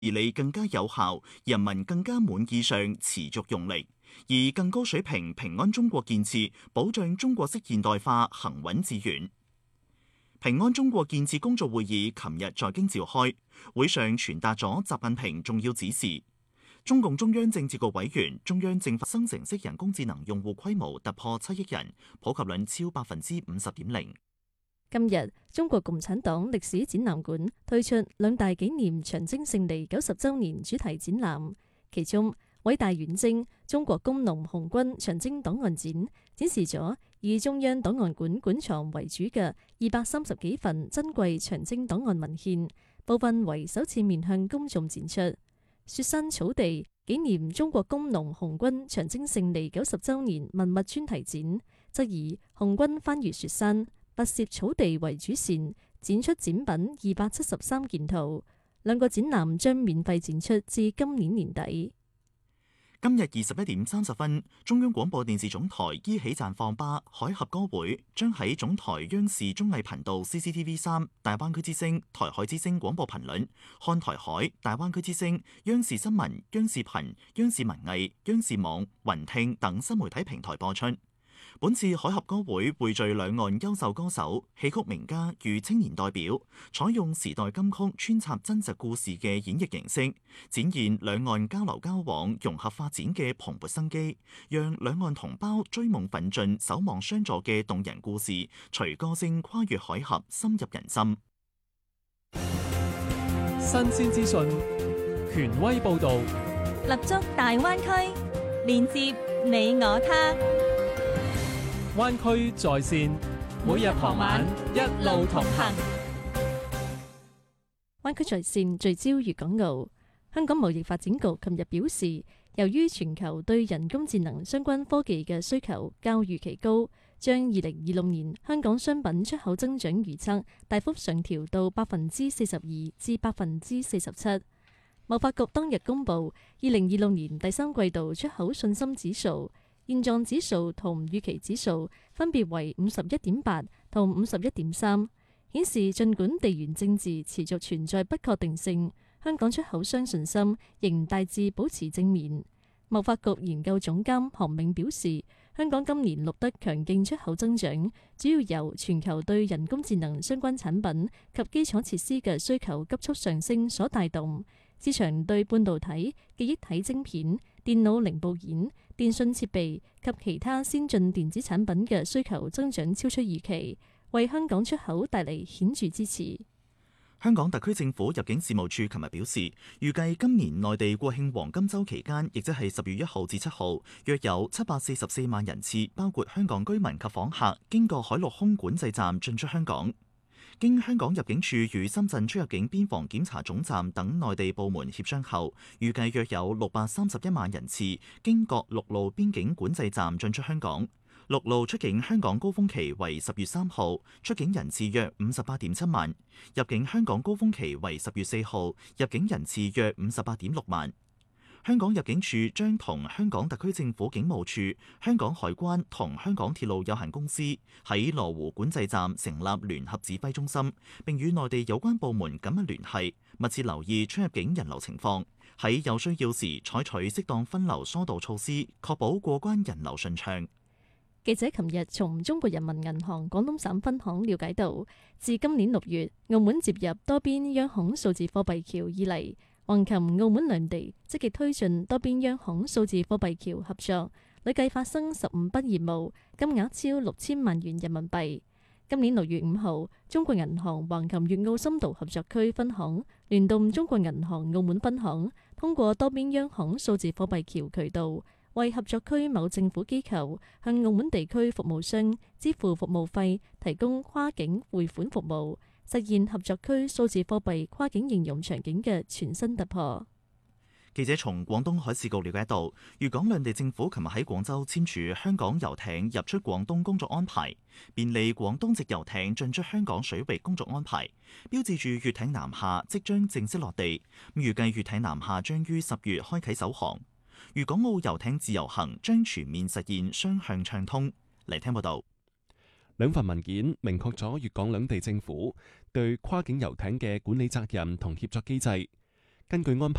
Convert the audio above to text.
理更加有效、人民更加滿意上持續用力，以更高水平平安中國建設保障中國式現代化行穩致遠。平安中國建設工作會議琴日在京召開，會上傳達咗習近平重要指示。中共中央政治局委員、中央政法生成式人工智能用戶規模突破7億人，普及率超50.0%。 今日，中國共產黨歷史展覽館推出兩大紀念長征勝利90週年主題展覽，其中偉大遠征中國工農紅軍長征檔案展展示咗以中央檔案館館藏為主嘅230幾份珍貴長征檔案文獻，部分為首次面向公眾展出。雪山草地紀念中國工農紅軍長征勝利90週年文物專題展，則以紅軍翻越雪山、跋涉草地為主線，展出展品273件圖。兩個展覽將免費展出至今年年底。 今日21:30，中央廣播電視總台依起綻放吧海峽歌會將喺總台央視綜藝頻道 CCTV3、大灣區之聲、台海之聲廣播頻率、看台海、大灣區之聲、央視新聞、央視頻、央視文藝、央視網、雲聽等新媒體平台播出。本次海峽歌會匯聚兩岸優秀歌手、戲曲名家與青年代表，採用時代金曲穿插真實故事嘅演繹形式，展現兩岸交流交往、融合發展嘅蓬勃生機，讓兩岸同胞追夢奮進、守望相助嘅動人故事，隨歌聲跨越海峽，深入人心。 新鮮資訊，權威報導， 立足大灣區，連接你我他。 灣區在線，每日傍晚一路同行。 灣區在線聚焦粵港澳。香港貿易發展局琴日表示，由於全球對人工智能相關科技嘅需求較預期高，將2026年香港商品出口增長預測大幅上調到42%至47%。貿發局當日公布2026年第三季度出口信心指數。現狀指數同預期指數分別為51.8同51.3，顯示儘管地緣政治持續存在不確定性，香港出口商信心仍大致保持正面。貿發局研究總監韓銘表示，香港今年錄得強勁出口增長，主要由全球對人工智能相關產品及基礎設施嘅需求急速上升所帶動。市場對半導體、記憶體晶片、電腦零部件、電訊設備及其他先進電子產品嘅需求增長超出預期，為香港出口帶嚟顯著支持。 香港特區政府入境事務處琴日表示，預計今年內地國慶黃金週期間，亦即係10月1號至7號，約有744萬人次，包括香港居民及訪客，經過海陸空管制站進出香港。經香港入境處與深圳出入境邊防檢查總站等內地部門協商後，預計約有631萬人次經各陸路邊境管制站進出香港。陸路出境香港高峰期為10月3號，出境人次約58.7萬；入境香港高峰期為10月4號，入境人次約58.6萬。香港入境處將同香港特區政府警務處、香港海關同香港鐵路有限公司喺羅湖管制站成立聯合指揮中心，並與內地有關部門緊密聯繫，密切留意出入境人流情況，喺有需要時採取適當分流疏導措施，確保過關人流順暢。 記者琴日從中國人民銀行廣東省分行了解到，自今年6月澳門接入多邊央行數字貨幣橋以嚟，橫琴澳門兩地積極推進多邊央行數字貨幣橋合作，累計發生15筆業務，金額超6000萬元人民幣。今年6月5號，中國銀行橫琴粵澳深度合作區分行聯動中國銀行澳門分行，通過多邊央行數字貨幣橋渠道，為合作區某政府機構向澳門地區服務商支付服務費，提供跨境匯款服務，實現合作區數字貨幣跨境應用場景嘅全新突破。 記者從廣東海事局了解到，粵港兩地政府琴日喺廣州簽署香港遊艇入出廣東工作安排，便利廣東籍遊艇進出香港水域工作安排，標誌住粵艇南下即將正式落地。預計粵艇南下將於10月開啟首航。粵港澳遊艇自由行將全面實現雙向暢通。嚟聽報道， 兩份文件明確咗粵港兩地政府對跨境遊艇嘅管理責任同協作機制。 根據安排。